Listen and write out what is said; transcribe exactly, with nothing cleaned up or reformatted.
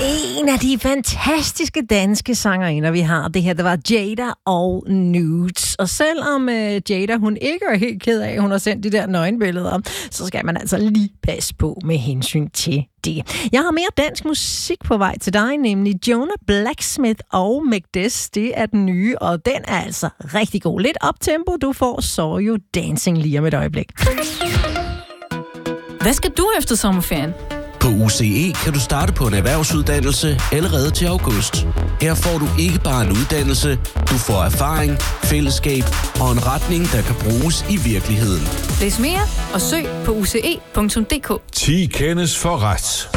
En af de fantastiske danske sangerinder, vi har, det her, det var Jada og Nudes. Og selvom uh, Jada, hun ikke er helt ked af, at hun har sendt de der nøgenbilleder, så skal man altså lige passe på med hensyn til det. Jeg har mere dansk musik på vej til dig, nemlig Jonah Blacksmith og Magdes. Det er den nye, og den er altså rigtig god. Lidt optempo, du får så jo Dancing lige om et øjeblik. Hvad skal du efter sommerferien? På U C E kan du starte på en erhvervsuddannelse allerede til august. Her får du ikke bare en uddannelse, du får erfaring, fællesskab og en retning, der kan bruges i virkeligheden. Læs mere og søg på u c e punktum d k. ti kendes for ret.